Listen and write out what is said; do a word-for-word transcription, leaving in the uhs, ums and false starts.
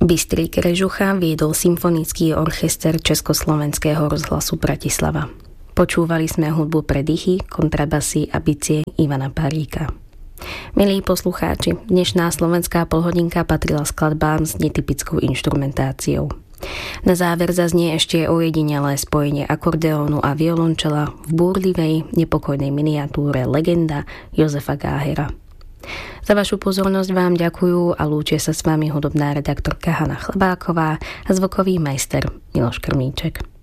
Bystrý Krežucha viedol symfonický orchester Československého rozhlasu Bratislava. Počúvali sme hudbu pre dychy, kontrabasy a bicie Ivana Paríka. Milí poslucháči, dnešná slovenská polhodinka patrila skladbám s netypickou inštrumentáciou. Na záver zaznie ešte ojedinelé spojenie akordeónu a violončela v búrlivej, nepokojnej miniatúre Legenda Jozefa Gáhera. Za vašu pozornosť vám ďakujú a lúčia sa s vami hudobná redaktorka Hana Chlebáková a zvukový majster Miloš Krmíček.